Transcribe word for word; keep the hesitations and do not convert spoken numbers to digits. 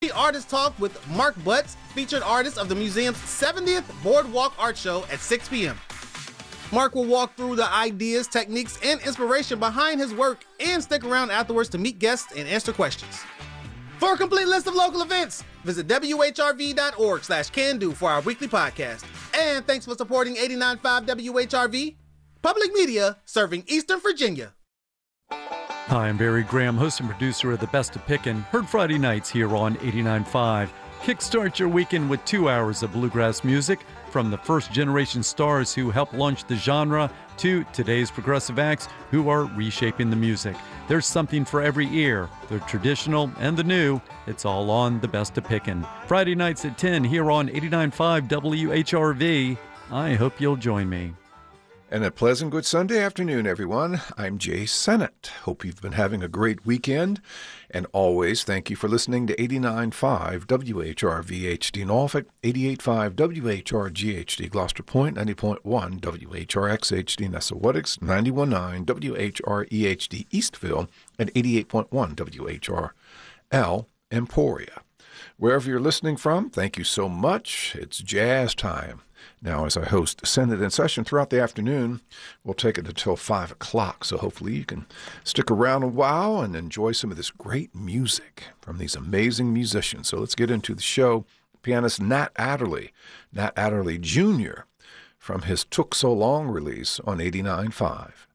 Free Artist Talk with Mark Butts, featured artist of the museum's seventieth Boardwalk Art Show at six p.m. Mark will walk through the ideas, techniques, and inspiration behind his work and stick around afterwards to meet guests and answer questions. For a complete list of local events, visit W H R V dot org slash can do for our weekly podcast. And thanks for supporting eighty-nine point five W H R V, public media serving Eastern Virginia. Hi, I'm Barry Graham, host and producer of The Best of Pickin', heard Friday nights here on eighty-nine point five. Kickstart your weekend with two hours of bluegrass music from the first-generation stars who helped launch the genre to today's progressive acts who are reshaping the music. There's something for every ear, the traditional and the new. It's all on The Best of Pickin'. Friday nights at ten here on eighty-nine point five W H R V. I hope you'll join me. And a pleasant good Sunday afternoon, everyone. I'm Jay Sennett. Hope you've been having a great weekend. And always, thank you for listening to eighty-nine point five W H R V H D Norfolk, eighty-eight point five W H R G H D Gloucester Point, ninety point one W H R X H D Nessawaddix, ninety-one point nine W H R E H D Eastville, and eighty-eight point one W H R L Emporia. Wherever you're listening from, thank you so much. It's jazz time. Now, as I host Senate in Session throughout the afternoon, we'll take it until five o'clock, so hopefully you can stick around a while and enjoy some of this great music from these amazing musicians. So let's get into the show. Pianist Nat Adderley, Nat Adderley Junior, from his Took So Long release on eighty-nine point five.